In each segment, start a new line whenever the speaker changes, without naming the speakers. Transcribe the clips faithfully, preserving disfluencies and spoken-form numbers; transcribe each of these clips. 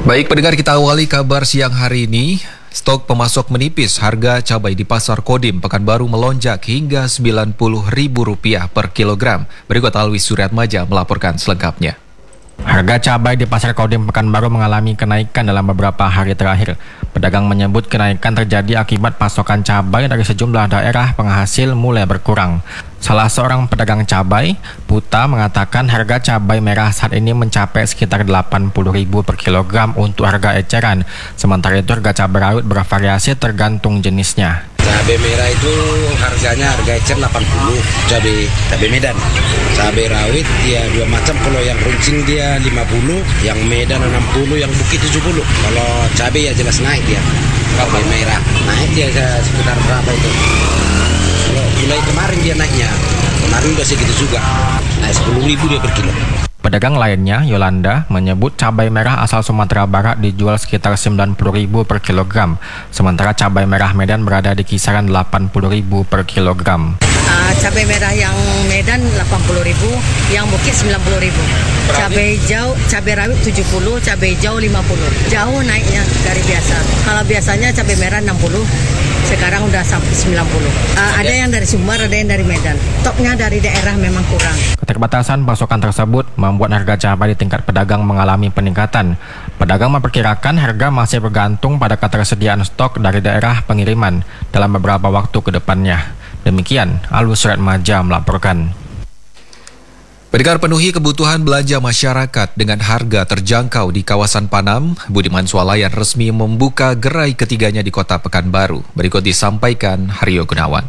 Baik pendengar, kita awali kabar siang hari ini. Stok pemasok menipis, harga cabai di Pasar Kodim Pekanbaru melonjak hingga sembilan puluh ribu rupiah per kilogram. Berikut Alwi Suryatmaja melaporkan selengkapnya.
Harga cabai di Pasar Kodim Pekanbaru mengalami kenaikan dalam beberapa hari terakhir. Pedagang menyebut kenaikan terjadi akibat pasokan cabai dari sejumlah daerah penghasil mulai berkurang. Salah seorang pedagang cabai, Puta, mengatakan harga cabai merah saat ini mencapai sekitar delapan puluh ribu per kilogram untuk harga eceran. Sementara itu harga cabai rawit bervariasi tergantung jenisnya.
Cabai merah itu harganya harga ecer delapan puluh, cabai cabai Medan. Cabai rawit ya dua macam, kalau yang runcing dia lima puluh, yang Medan enam puluh, yang Bukit tujuh puluh. Kalau cabai ya jelas naik dia. Cabai merah naik dia sekitar berapa itu? Kalau mulai kemarin dia naiknya, kemarin udah segitu juga, naik sepuluh ribu dia per kilo.
Pedagang lainnya, Yolanda, menyebut cabai merah asal Sumatera Barat dijual sekitar sembilan puluh ribu per kilogram, sementara cabai merah Medan berada di kisaran delapan puluh ribu per kilogram.
Uh, cabai merah yang Medan delapan puluh ribu, yang Bukit sembilan puluh ribu. Cabai jauh, cabai rawit tujuh puluh, cabai jauh lima puluh. Jauh naiknya dari biasa. Kalau biasanya cabai merah enam puluh, sekarang udah sampai sembilan puluh. Uh, ada yang dari Sumbar, ada yang dari Medan. Stoknya dari daerah memang kurang.
Keterbatasan pasokan tersebut membuat harga cabai di tingkat pedagang mengalami peningkatan. Pedagang memperkirakan harga masih bergantung pada ketersediaan stok dari daerah pengiriman dalam beberapa waktu ke depannya. Demikian, Alwi Suryatmaja melaporkan.
Pendengar, penuhi kebutuhan belanja masyarakat dengan harga terjangkau di kawasan Panam, Budiman Swalayan resmi membuka gerai ketiganya di Kota Pekanbaru. Berikut disampaikan Haryo Gunawan.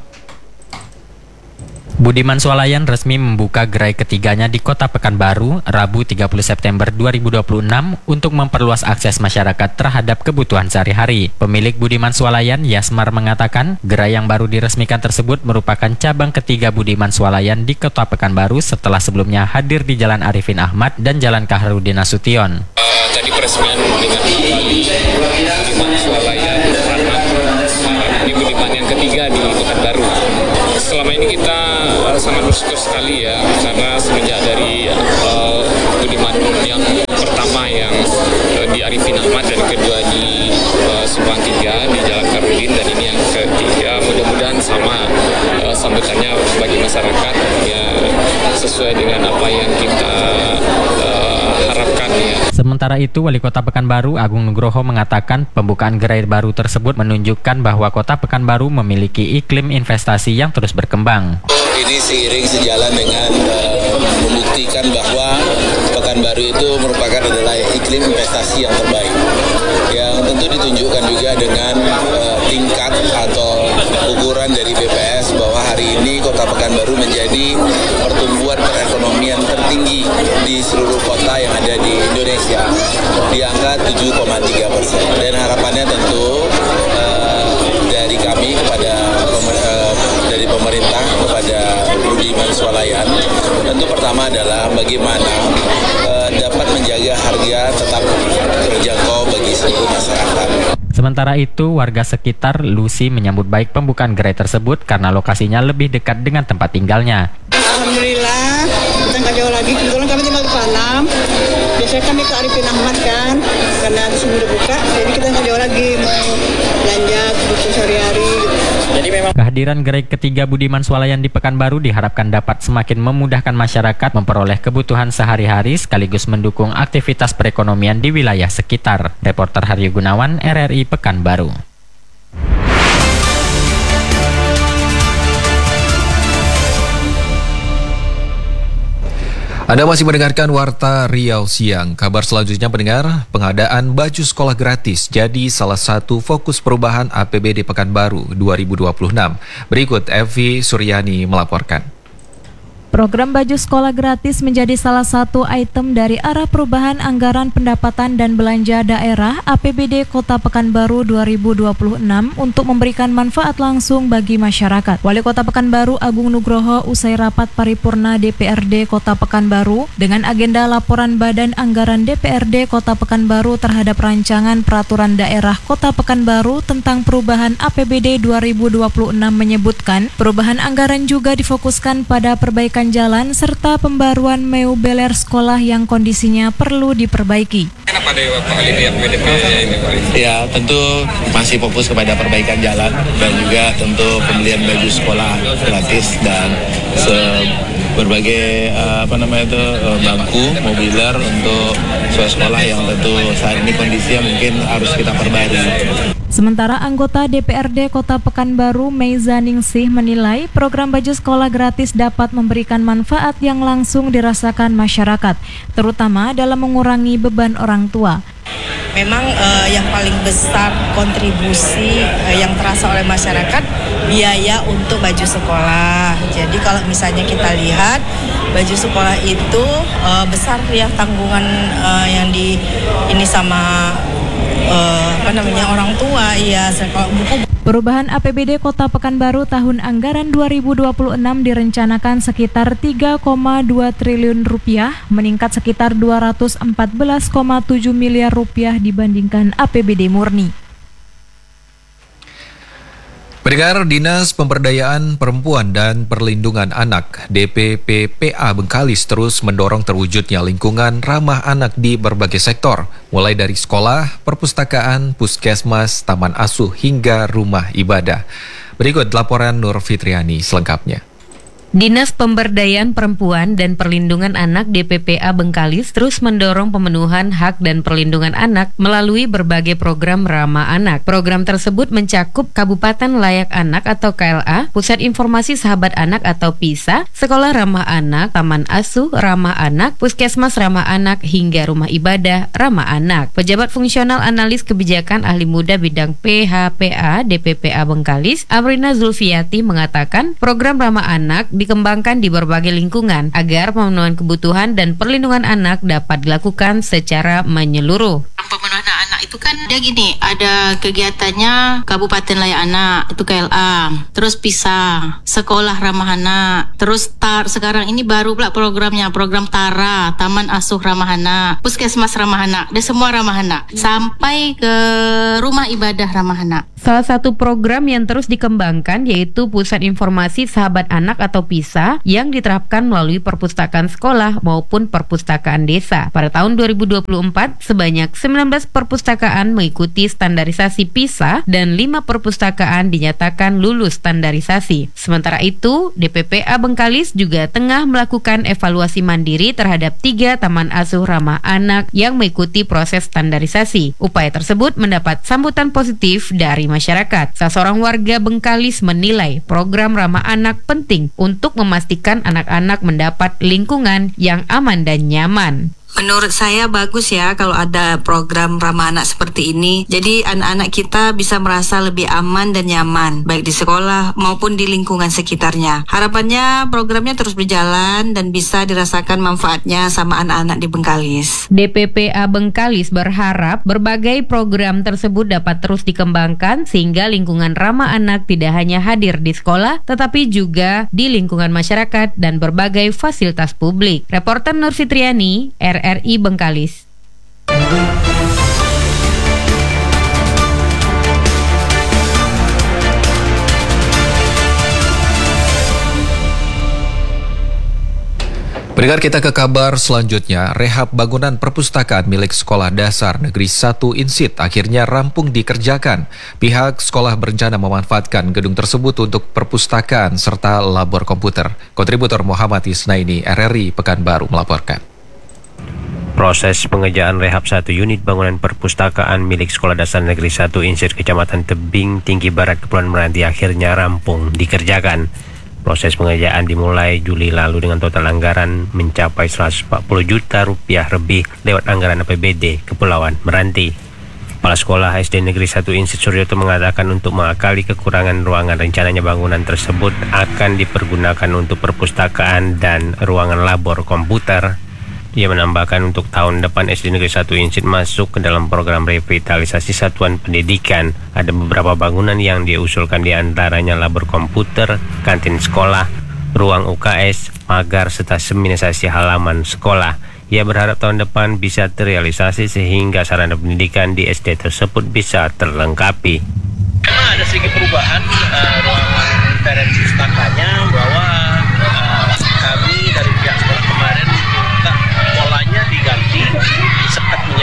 Budiman Swalayan resmi membuka gerai ketiganya di Kota Pekanbaru Rabu tiga puluh September dua ribu dua puluh enam untuk memperluas akses masyarakat terhadap kebutuhan sehari-hari. Pemilik Budiman Swalayan, Yasmar, mengatakan gerai yang baru diresmikan tersebut merupakan cabang ketiga Budiman Swalayan di Kota Pekanbaru setelah sebelumnya hadir di Jalan Arifin Ahmad dan Jalan Kaharudin Nasution.
Uh, tadi peresmian dengan Budiman Swalayan karena ini Budiman yang ketiga di Pekanbaru. Selama ini kita uh, sangat bersyukur sekali ya, karena semenjak dari uh, Budiman yang pertama yang uh, di Arifin Ahmad dan kedua di uh, Subang tiga di Jalan Kaharudin, dan ini yang ketiga, mudah-mudahan sama uh, sambutannya bagi masyarakat ya, sesuai dengan apa yang kita uh, harapkan ya.
Sementara itu, Wali Kota Pekanbaru Agung Nugroho mengatakan pembukaan gerai baru tersebut menunjukkan bahwa Kota Pekanbaru memiliki iklim investasi yang terus berkembang.
Ini seiring sejalan dengan uh, membuktikan bahwa Pekanbaru itu merupakan adalah iklim investasi yang terbaik, yang tentu ditunjukkan juga dengan uh, tingkat atau ukuran dari B P S bahwa hari ini Kota Pekanbaru menjadi pertumbuhan perekonomian tertinggi di seluruh kota yang ada di Indonesia, di angka tujuh koma tiga persen. Dan harapannya tentu uh, dari kami kepada pemer, uh, dari pemerintah kepada Budiman Swalayan, tentu pertama adalah bagaimana uh, dapat menjaga harga tetap terjangkau bagi seluruh masyarakat.
Sementara itu, warga sekitar Lucy menyambut baik pembukaan gerai tersebut karena lokasinya lebih dekat dengan tempat tinggalnya.
Alhamdulillah, kita nggak jauh lagi. Kebetulan kami tinggal di Panam. Biasanya kami ke Arifin Ahmad kan, karena di sini udah buka, jadi kita nggak jauh lagi mau belanja kebutuhan sehari-hari.
Jadi memang kehadiran gerai ketiga Budiman Swalayan di Pekanbaru diharapkan dapat semakin memudahkan masyarakat memperoleh kebutuhan sehari-hari sekaligus mendukung aktivitas perekonomian di wilayah sekitar. Reporter Haryo Gunawan, R R I Pekanbaru.
Anda masih mendengarkan Warta Riau Siang. Kabar selanjutnya pendengar, pengadaan baju sekolah gratis jadi salah satu fokus perubahan A P B D Pekanbaru dua ribu dua puluh enam. Berikut Evi Suryani melaporkan.
Program baju sekolah gratis menjadi salah satu item dari arah perubahan anggaran pendapatan dan belanja daerah A P B D Kota Pekanbaru dua ribu dua puluh enam untuk memberikan manfaat langsung bagi masyarakat. Wali Kota Pekanbaru Agung Nugroho usai rapat paripurna D P R D Kota Pekanbaru dengan agenda laporan Badan Anggaran D P R D Kota Pekanbaru terhadap rancangan peraturan daerah Kota Pekanbaru tentang perubahan A P B D dua ribu dua puluh enam menyebutkan perubahan anggaran juga difokuskan pada perbaikan perbaikan jalan serta pembaruan meubeler sekolah yang kondisinya perlu diperbaiki.
Kenapa dari Bapak lihat P D P-nya ini Pak?
Ya, tentu masih fokus kepada perbaikan jalan dan juga tentu pembelian baju sekolah gratis dan se- berbagai uh, apa namanya itu uh, bangku mobiler untuk siswa sekolah yang tentu saat ini kondisinya mungkin harus kita perbarui.
Sementara anggota D P R D Kota Pekanbaru Meiza Ningsih menilai program baju sekolah gratis dapat memberikan manfaat yang langsung dirasakan masyarakat, terutama dalam mengurangi beban orang tua.
Memang uh, yang paling besar kontribusi uh, yang terasa oleh masyarakat biaya untuk baju sekolah. Jadi kalau misalnya kita lihat baju sekolah itu uh, besar ya tanggungan uh, yang di ini sama uh, apa namanya orang tua ya. Kalau buku
Perubahan A P B D Kota Pekanbaru tahun anggaran dua ribu dua puluh enam direncanakan sekitar tiga koma dua triliun rupiah, meningkat sekitar dua ratus empat belas koma tujuh miliar rupiah dibandingkan A P B D murni.
Pendengar, Dinas Pemberdayaan Perempuan dan Perlindungan Anak D P P P A Bengkalis terus mendorong terwujudnya lingkungan ramah anak di berbagai sektor, mulai dari sekolah, perpustakaan, puskesmas, taman asuh, hingga rumah ibadah. Berikut laporan Nur Fitriani selengkapnya.
Dinas Pemberdayaan Perempuan dan Perlindungan Anak D P P A Bengkalis terus mendorong pemenuhan hak dan perlindungan anak melalui berbagai program ramah anak. Program tersebut mencakup Kabupaten Layak Anak atau K L A, Pusat Informasi Sahabat Anak atau P I S A, Sekolah Ramah Anak, Taman Asuh Ramah Anak, Puskesmas Ramah Anak, hingga Rumah Ibadah Ramah Anak. Pejabat Fungsional Analis Kebijakan Ahli Muda Bidang P H P A D P P A Bengkalis, Amrina Zulfiati mengatakan program ramah anak dikembangkan di berbagai lingkungan agar pemenuhan kebutuhan dan perlindungan anak dapat dilakukan secara menyeluruh.
Pemenuhan anak itu kan ada gini, ada kegiatannya Kabupaten Layak Anak, itu K L A, terus P I S A, Sekolah Ramah Anak, terus TAR, sekarang ini baru pula programnya, program TARA, Taman Asuh Ramah Anak, Puskesmas Ramah Anak, dan semua ramah anak, sampai ke Rumah Ibadah Ramah Anak.
Salah satu program yang terus dikembangkan yaitu Pusat Informasi Sahabat Anak atau P I S A yang diterapkan melalui perpustakaan sekolah maupun perpustakaan desa. Pada tahun dua ribu dua puluh empat, sebanyak sembilan belas perpustakaan mengikuti standarisasi P I S A dan lima perpustakaan dinyatakan lulus standarisasi. Sementara itu, D P P A Bengkalis juga tengah melakukan evaluasi mandiri terhadap tiga taman asuh ramah anak yang mengikuti proses standarisasi. Upaya tersebut mendapat sambutan positif dari masyarakat. Salah seorang warga Bengkalis menilai program ramah anak penting untuk memastikan anak-anak mendapat lingkungan yang aman dan nyaman.
Menurut saya bagus ya kalau ada program ramah anak seperti ini. Jadi anak-anak kita bisa merasa lebih aman dan nyaman, baik di sekolah maupun di lingkungan sekitarnya. Harapannya programnya terus berjalan dan bisa dirasakan manfaatnya sama anak-anak di Bengkalis.
D P P A Bengkalis berharap berbagai program tersebut dapat terus dikembangkan sehingga lingkungan ramah anak tidak hanya hadir di sekolah, tetapi juga di lingkungan masyarakat dan berbagai fasilitas publik. Reporter Nur Fitriani, R R I Bengkalis.
Pendengar, kita ke kabar selanjutnya. Rehab bangunan perpustakaan milik Sekolah Dasar Negeri satu Insit akhirnya rampung dikerjakan. Pihak sekolah berencana memanfaatkan gedung tersebut untuk perpustakaan serta labor komputer. Kontributor Muhammad Isnaini, R R I Pekanbaru melaporkan.
Proses pengerjaan rehab satu unit bangunan perpustakaan milik Sekolah Dasar Negeri satu Insit Kecamatan Tebing Tinggi Barat Kepulauan Meranti akhirnya rampung dikerjakan. Proses pengerjaan dimulai Juli lalu dengan total anggaran mencapai seratus empat puluh juta rupiah lebih lewat anggaran A P B D Kepulauan Meranti. Kepala Sekolah S D Negeri satu Insit Suryoto mengatakan untuk mengakali kekurangan ruangan, rencananya bangunan tersebut akan dipergunakan untuk perpustakaan dan ruangan labor komputer. Ia menambahkan untuk tahun depan S D Negeri satu Insit masuk ke dalam program revitalisasi satuan pendidikan. Ada beberapa bangunan yang diusulkan, di antaranya labor komputer, kantin sekolah, ruang U K S, pagar, serta seminisasi halaman sekolah. Ia berharap tahun depan bisa terrealisasi sehingga sarana pendidikan di S D tersebut bisa terlengkapi.
Memang ada sedikit perubahan uh, ruangan teras pustakanya, bahwa uh, kami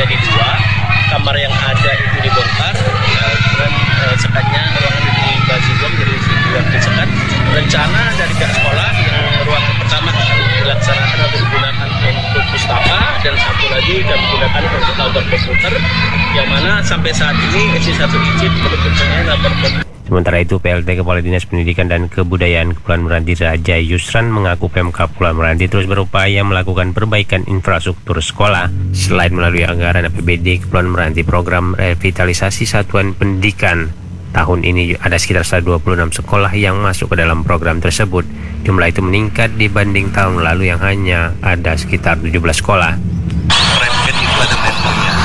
menjadi dua, kamar yang ada itu dibongkar, uh, dan uh, sekatnya ruangan dibagi dua menjadi dua sekat. Rencana dari pihak sekolah yang ruangan pertama akan dilaksanakan atau digunakan untuk pustaka dan satu lagi akan digunakan untuk laboratorium komputer, yang mana sampai saat ini S D satu Icit belum mempunyai laboratorium.
Sementara itu, P L T Kepala Dinas Pendidikan dan Kebudayaan Kepulauan Meranti Raja Yusran mengaku Pemkab Kepulauan Meranti terus berupaya melakukan perbaikan infrastruktur sekolah. Selain melalui anggaran A P B D Kepulauan Meranti, program revitalisasi satuan pendidikan tahun ini ada sekitar seratus dua puluh enam sekolah yang masuk ke dalam program tersebut. Jumlah itu meningkat dibanding tahun lalu yang hanya ada sekitar tujuh belas sekolah.
Revit itu ada mentonya.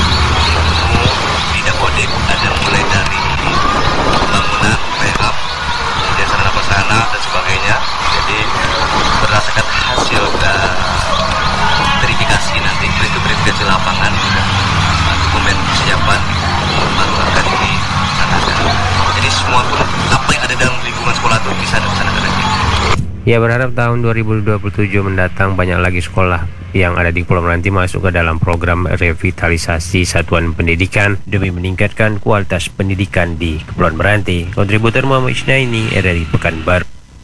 Tidak kodek, ada mulai dari bangunan, rehab, kemudian sarana prasarana dan sebagainya. Jadi berdasarkan hasil dan verifikasi nanti, itu verifikasi lapangan juga dokumen persiapan baru akan dilaksanakan. Jadi semua pun apa yang ada dalam lingkungan sekolah itu bisa dilaksanakan lagi.
Ia berharap tahun dua ribu dua puluh tujuh mendatang banyak lagi sekolah yang ada di Kepulauan Meranti masuk ke dalam program revitalisasi satuan pendidikan demi meningkatkan kualitas pendidikan di Kepulauan Meranti. Kontributor Muhammad Isnaini, R R I Pekanbaru.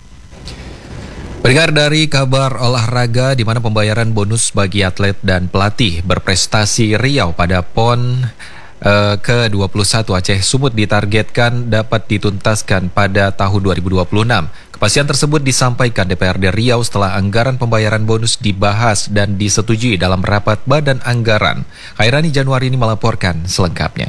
Pendengar, dari kabar olahraga di mana pembayaran bonus bagi atlet dan pelatih berprestasi Riau pada PON Uh, ke dua puluh satu Aceh Sumut ditargetkan dapat dituntaskan pada tahun dua ribu dua puluh enam. Kepastian tersebut disampaikan D P R D Riau setelah anggaran pembayaran bonus dibahas dan disetujui dalam rapat Badan Anggaran. Khairani Januari ini melaporkan selengkapnya.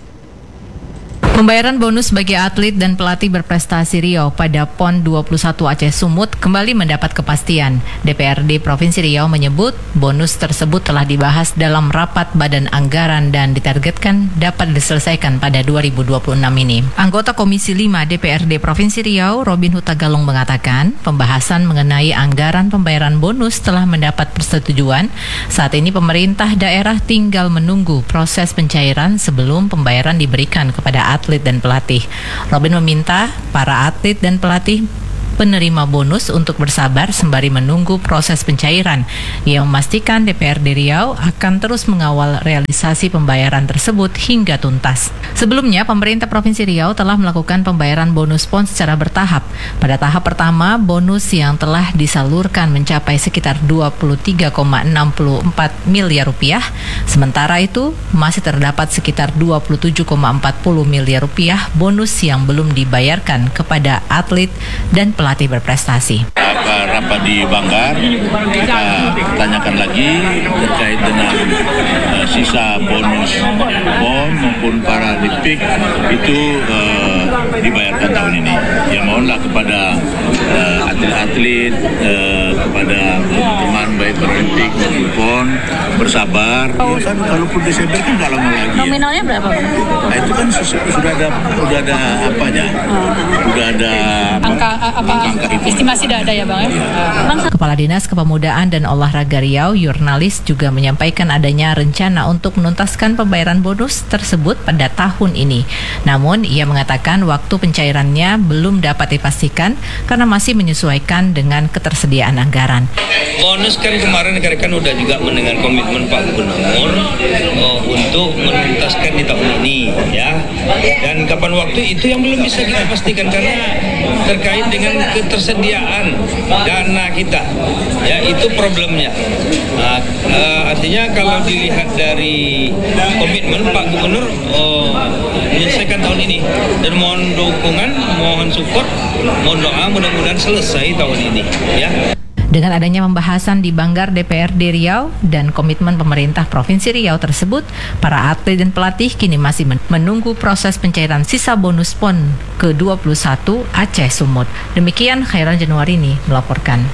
Pembayaran bonus bagi atlet dan pelatih berprestasi Riau pada PON dua puluh satu Aceh Sumut kembali mendapat kepastian. D P R D Provinsi Riau menyebut bonus tersebut telah dibahas dalam rapat Badan Anggaran dan ditargetkan dapat diselesaikan pada dua ribu dua puluh enam ini. Anggota Komisi lima D P R D Provinsi Riau, Robin Hutagalung mengatakan, pembahasan mengenai anggaran pembayaran bonus telah mendapat persetujuan. Saat ini pemerintah daerah tinggal menunggu proses pencairan sebelum pembayaran diberikan kepada atlet atlet dan pelatih. Robin meminta para atlet dan pelatih penerima bonus untuk bersabar sembari menunggu proses pencairan. Ia memastikan D P R D Riau akan terus mengawal realisasi pembayaran tersebut hingga tuntas. Sebelumnya, pemerintah Provinsi Riau telah melakukan pembayaran bonus PON secara bertahap. Pada tahap pertama, bonus yang telah disalurkan mencapai sekitar dua puluh tiga koma enam empat miliar rupiah. Sementara itu, masih terdapat sekitar dua puluh tujuh koma empat puluh miliar rupiah bonus yang belum dibayarkan kepada atlet dan pelatih pelatih berprestasi.
Rapat di Banggar, kita tanyakan lagi terkait dengan uh, sisa bonus PON maupun Paralimpik itu uh, dibayarkan tahun ini. Ya mohonlah kepada uh, atlet-atlet, uh, kepada teman-teman baik Paralimpik maupun PON bersabar. Ya kan kalaupun Desember kan nggak lama lagi.
Nominalnya ya. Berapa?
Nah, itu kan sudah ada, sudah ada apanya, sudah ada
angka apa? Angka estimasi tidak ada ya Bang ya? Kepala Dinas Kepemudaan dan Olahraga Riau, Jurnalis, juga menyampaikan adanya rencana untuk menuntaskan pembayaran bonus tersebut pada tahun ini. Namun, ia mengatakan waktu pencairannya belum dapat dipastikan karena masih menyesuaikan dengan ketersediaan anggaran.
Bonus kan kemarin kan udah juga mendengar komitmen Pak Gubernur uh, untuk menuntaskan di tahun ini ya. Dan kapan waktu itu yang belum bisa kita pastikan karena terkait dengan ketersediaan dana kita, ya itu problemnya. Nah, uh, artinya kalau dilihat dari komitmen Pak Gubernur uh, menyelesaikan tahun ini dan mohon dukungan, mohon support, mohon doa mudah-mudahan selesai tahun ini, ya.
Dengan adanya pembahasan di Banggar D P R D Riau dan komitmen pemerintah Provinsi Riau tersebut, para atlet dan pelatih kini masih menunggu proses pencairan sisa bonus PON ke dua puluh satu Aceh Sumut. Demikian Khairan Januari ini melaporkan.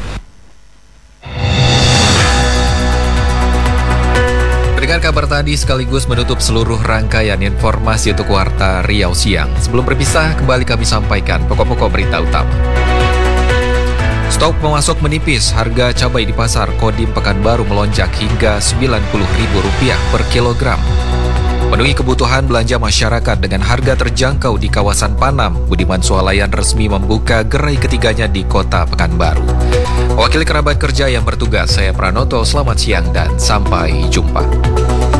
Dengan kabar tadi sekaligus menutup seluruh rangkaian informasi untuk Warta Riau Siang. Sebelum berpisah, kembali kami sampaikan pokok-pokok berita utama. Stok pemasok menipis, harga cabai di pasar Kodim Pekanbaru melonjak hingga sembilan puluh ribu rupiah per kilogram. Penuhi kebutuhan belanja masyarakat dengan harga terjangkau di kawasan Panam, Budiman Swalayan resmi membuka gerai ketiganya di Kota Pekanbaru. Wakil kerabat kerja yang bertugas, saya Pranoto, selamat siang dan sampai jumpa.